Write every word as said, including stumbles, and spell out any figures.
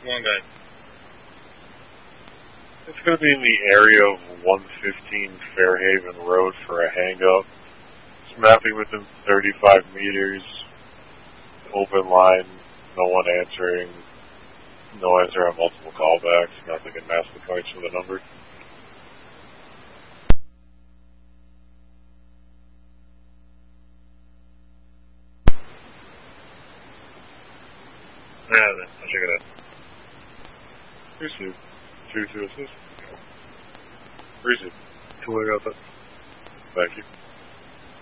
One guy. It's going to be in the area of one fifteen Fairhaven Road for a hang-up. It's mapping within thirty-five meters. Open line. No one answering. No answer on multiple callbacks. Nothing in massive points for the number. Yeah, then. I'll check it out. Receive. Two to assist. Receive. Two way out. Thank you.